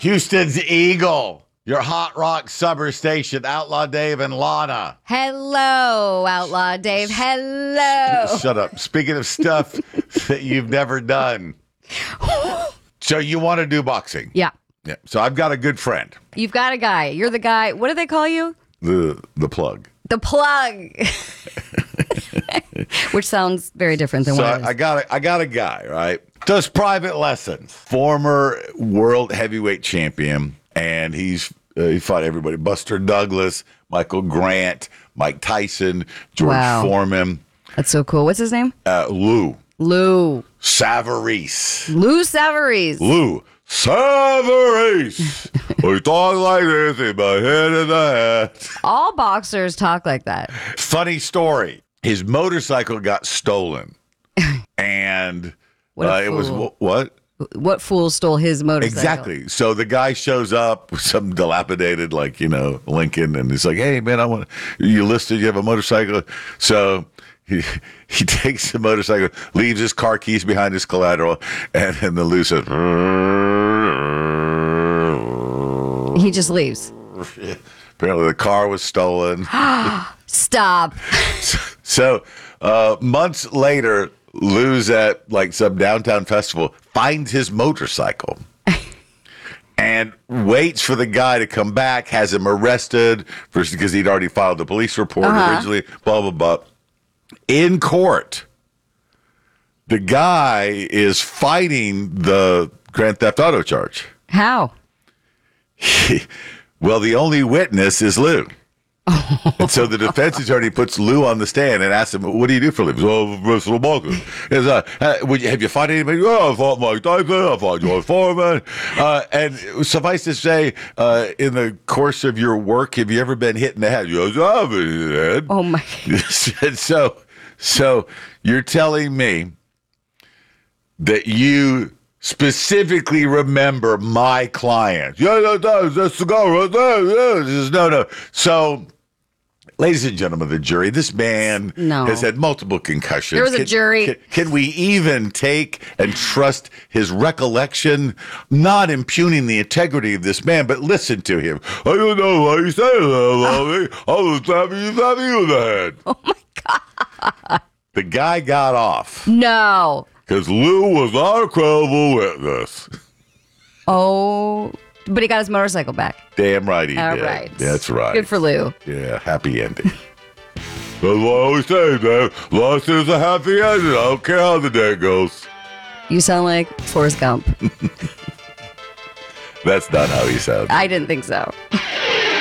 Houston's Eagle, your hot rock summer station, Outlaw Dave and Lana. Hello, Outlaw Dave. Hello. Shut up. Speaking of stuff that you've never done. So you want to do boxing? Yeah. Yeah. So I've got a good friend. You've got a guy. You're the guy. What do they call you? The plug. The plug. Which sounds very different than So what it is. I got a guy, right? Does private lessons. Former world heavyweight champion. And he fought everybody. Buster Douglas, Michael Grant, Mike Tyson, George Foreman. That's so cool. What's his name? Lou Savarese. Savarese. Lou Savarese. Lou Savarese. We talk like this in my head in the head. All boxers talk like that. Funny story. His motorcycle got stolen. And it was what? What fool stole his motorcycle? Exactly. So the guy shows up with some dilapidated, Lincoln, and he's like, "Hey, man, you listed, you have a motorcycle." So he takes the motorcycle, leaves his car keys behind his collateral, and then the Lou says, He just leaves. apparently the car was stolen. Stop. So months later, Lou's at some downtown festival, finds his motorcycle and waits for the guy to come back, has him arrested because he'd already filed the police report originally, blah, blah, blah. In court, the guy is fighting the Grand Theft Auto charge. How? Well, the only witness is Lou. And so the defense attorney puts Lou on the stand and asks him, "What do you do for a living?" "Oh, professional boxer." Have you fought anybody? "Oh, I fought Mike Tyson, I fought George Foreman." And suffice to say, in the course of your work, have you ever been hit in the head? You go, "I've been hit in the head." Oh, my. So you're telling me that you specifically remember my client? Yeah, that's the guy right there. Yeah. No. So, ladies and gentlemen of the jury, this man has had multiple concussions. There was a jury. Can we even take and trust his recollection, not impugning the integrity of this man, but listen to him. "I don't know why you say that, I was slapping you in the head." Oh, my God. The guy got off. No. Because Lou was our credible witness. Oh, but he got his motorcycle back. Damn right he All did. right. That's right. Good for Lou. Yeah, happy ending. That's what I always say, man. Life is a happy ending. I don't care how the day goes. You sound like Forrest Gump. That's not how he sounds. I didn't think so.